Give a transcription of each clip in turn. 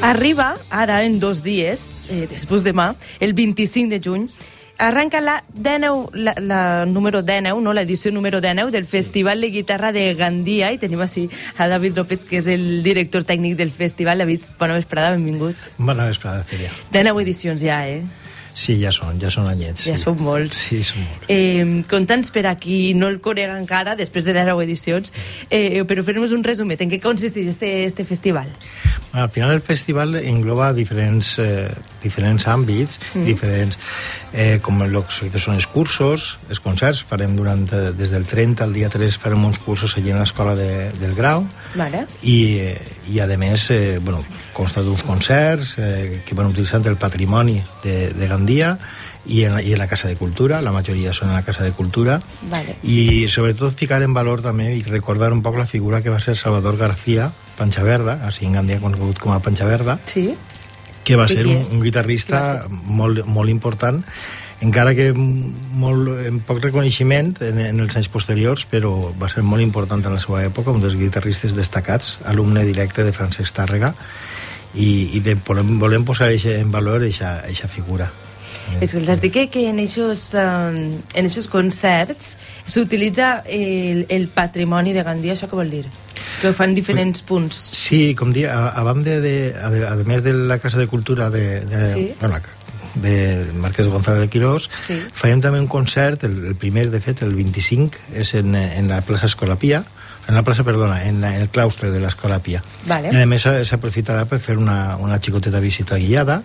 Arriba, ara en 2 dies, després demà, el 25 de juny, arranca la número 19, no? L'edició número 19 del Festival de Guitarra de Gandia, i tenim així a David López, que és el director tècnic del festival. David, bona vesprada, benvingut. Bona vesprada, Celia. 19 edicions ja, Sí, ja són anyets. Ja són molts. Sí, són molts. Conta'ns per a qui no el conega encara, després de 19 edicions, però fem-nos un resumet. En què consisteix este festival? Al final el festival engloba diferents àmbits, diferents, com el que són els cursos, els concerts. Farem des del 30 al dia 3 farem uns cursos allà a l'escola del Grau. Vale. I a més, consta d'uns concerts que van utilitzant el patrimoni de Gandia i en la Casa de Cultura. La majoria són en la Casa de Cultura. Vale. I sobretot ficar en valor també i recordar un poc la figura que va ser Salvador García Panchaverda, així en Gandia conegut com a Panchaverda. Sí. Que va ser un guitarrista molt important, encara que amb poc reconeixement en els anys posteriors, però va ser molt important en la seva època, un dels guitarristes destacats, alumne directe de Francesc Tàrrega, i volem posar en valor aquesta figura. Escolta, has dit que en aquests concerts s'utilitza el patrimoni de Gandia. Això què vol dir? Que ho fan diferents punts. Sí, com dir, a més de la Casa de Cultura de Marquès González de Quirós, farem també un concert, el primer, de fet, el 25, és en la plaça Escolapia, en el claustre de l'Escolapia. Vale. I a més s'aprofitarà per fer una xicoteta visita guiada,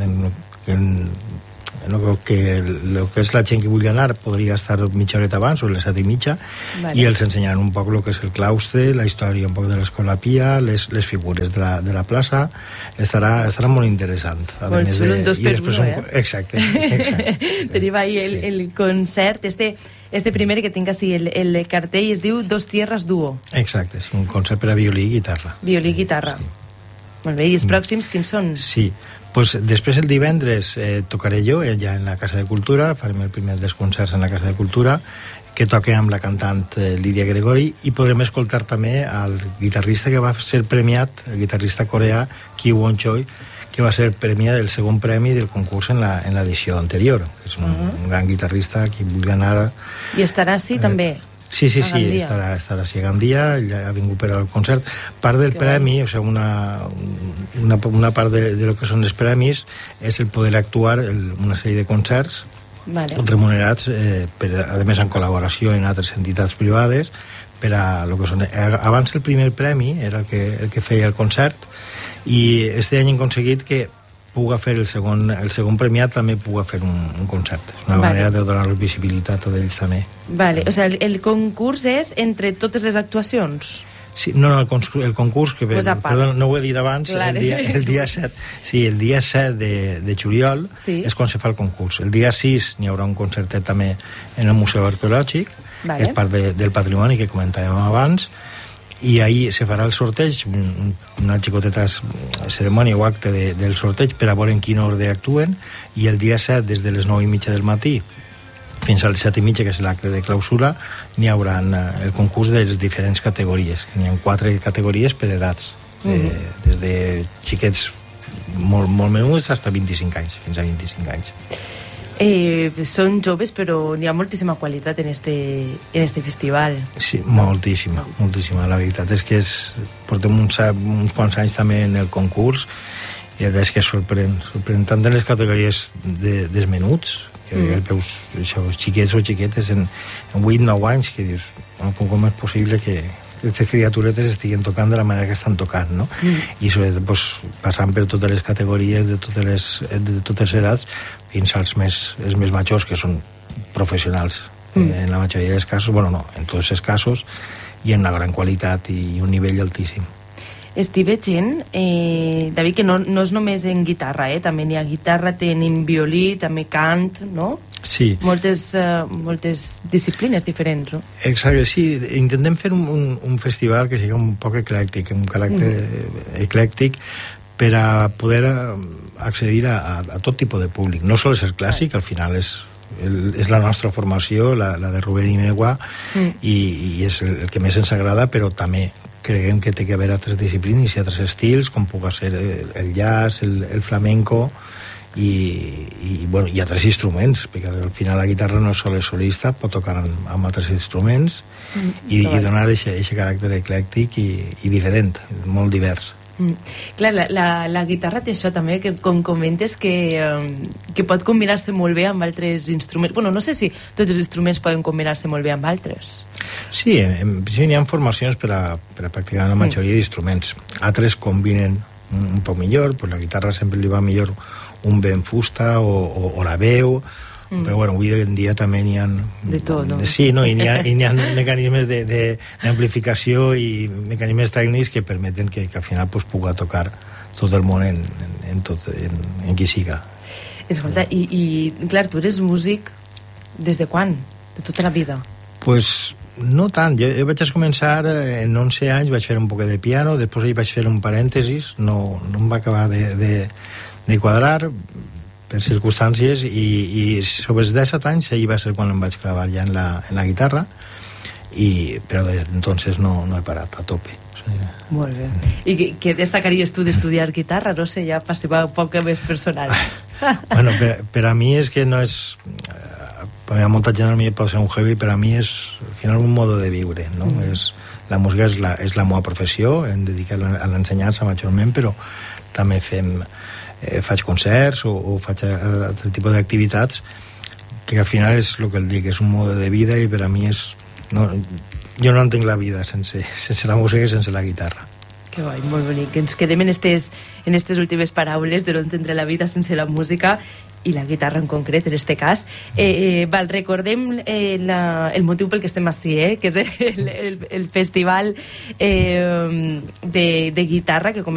que és la gent que vulgui anar podria estar mitja horeta abans o les 7:30. Vale. I els ensenyaran un poc el que és el claustre, la història un poc de l'Escola Pia, les figures de la plaça. Estarà molt interessant. Molt xulo, un 2x1, Exacte. Tenim ahí el concert, este primer que tinc així, el cartell es diu Dos Tierras Duo. Exacte, és un concert per a violí i guitarra. Violí i guitarra. Sí. Molt bé, i els pròxims quins són? Sí, pues després el divendres tocaré jo ja en la Casa de Cultura, farem el primer dels concerts en la Casa de Cultura, que toca amb la cantant Lídia Gregori, i podrem escoltar també el guitarrista que va ser premiat, el guitarrista coreà Ki Won Choi, que va ser premiat del segon premi del concurs en l'edició anterior, que és un gran guitarrista, qui vulgui anar... I estarà així també? Sí, estarà així a Gandia, ha vingut per al concert. Part del premi, o sigui, una part de lo que són els premis és el poder actuar en una sèrie de concerts remunerats, a més en col·laboració en altres entitats privades, per a lo que són... Abans el primer premi era el que feia el concert, i este any hem aconseguit que puga fer el segon premiat també puga fer un concert. És una manera de donar visibilitat a ells també. Vale, o sigui, el concurs és entre totes les actuacions? Sí, no, el concurs, que perdó, no ho he dit abans, el dia 7, sí, el dia 7 de juliol és quan se fa el concurs. El dia 6 n'hi haurà un concertet també en el Museu Arqueològic, que és part del patrimoni que comentàvem abans, i ahir se farà el sorteig, una xicoteta cerimònia o acte del sorteig per a veure en quin ordre actuen, i el dia 7, des de les 9:30 del matí fins a les 7:30, que és l'acte de clausura, n'hi haurà el concurs de les diferents categories. N'hi ha 4 categories per edats, des de xiquets molt menuts fins a 25 anys. Són joves, però n'hi ha moltíssima qualitat en este festival. Sí, moltíssima. La veritat és que portem uns quants anys també en el concurs, i la veritat és que sorprèn tant en les categories dels menuts, que veus xiquets o xiquetes en 8-9 anys, que dius, com és possible que aquestes criaturetes estiguin tocant de la manera que estan tocant, no? I sobretot passant per totes les categories de totes les edats fins als els més majors, que són professionals en la majoria dels casos, en tots els casos, i en una gran qualitat i un nivell altíssim. Estic veient, David, que no és només en guitarra, també n'hi ha guitarra, tenim violí, també cant, no? Sí. Moltes disciplines diferents, no? Exacte, sí. Intentem fer un festival que sigui un poc eclèctic, un caràcter eclèctic, per a poder accedir a tot tipus de públic. No sol és el clàssic, al final és la nostra formació, la de Rubén i Megua, i és el que més ens agrada, però també creiem que té que haver altres disciplines i altres estils, com pugui ser el jazz, el flamenco i altres instruments, perquè al final la guitarra no és sols solista, pot tocar amb altres instruments i donar aquest caràcter eclèctic i diferent, molt divers. Clar, la guitarra té això també, que com comentes que pot combinar-se molt bé amb altres instruments. Bueno, no sé si tots els instruments poden combinar-se molt bé amb altres. Sí, en principi hi ha formacions per a practicar la majoria d'instruments. Altres combinen un poc millor, pues la guitarra sempre li va millor un vent fusta o la veu, però bueno, avui en dia també n'hi ha de tot, no? Sí, no? I n'hi ha mecanismes d'amplificació i mecanismes tècnics que permeten que al final pues, pugui tocar tot el món en qui siga. Escolta, i clar, tu eres músic des de quan? De tota la vida? Pues no tant, jo vaig començar en 11 anys, vaig fer un poc de piano, després vaig fer un parèntesis, no em va acabar de quadrar per circumstàncies i sobre els 17 anys ahir va ser quan em vaig clavar ja en la guitarra però des d'entonces no he parat a tope. Molt bé. I què destacaries tu d'estudiar guitarra? No sé, ja passava un poc més personal. Bueno, per a mi és que no és... Per a molta gent pot ser un heavy, per a mi és al final un modo de viure, no? La música és la meva professió, em dedico a l'ensenyança majorment, però també faig concerts o faig altre tipus d'activitats que al final és el que el dic, és un mode de vida i per a mi és... Jo no entenc la vida sense la música i sense la guitarra. Que guai, molt bonic. Que ens quedem en estes últimes paraules de no entendre la vida sense la música i la guitarra en concret, en este cas. Recordem el motiu pel que estem així, que és el festival de guitarra que